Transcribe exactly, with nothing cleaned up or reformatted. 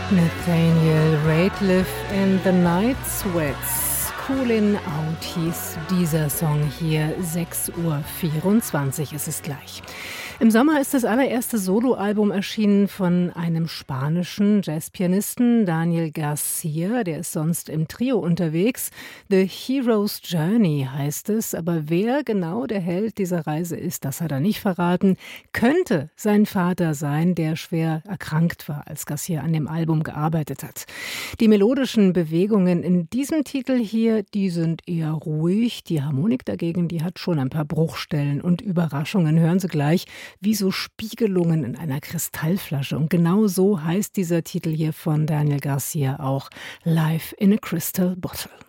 Nathaniel Rateliff and the Night Sweats. Coolin' Out hieß dieser Song hier. sechs Uhr vierundzwanzig ist es gleich. Im Sommer ist das allererste Soloalbum erschienen von einem spanischen Jazzpianisten, Daniel Garcia. Der ist sonst im Trio unterwegs. The Hero's Journey heißt es. Aber wer genau der Held dieser Reise ist, das hat er nicht verraten. Könnte sein Vater sein, der schwer erkrankt war, als Garcia an dem Album gearbeitet hat. Die melodischen Bewegungen in diesem Titel hier, die sind eher ruhig. Die Harmonik dagegen, die hat schon ein paar Bruchstellen und Überraschungen. Hören Sie gleich, wie so Spiegelungen in einer Kristallflasche. Und genau so heißt dieser Titel hier von Daniel Garcia auch, Life in a Crystal Bottle.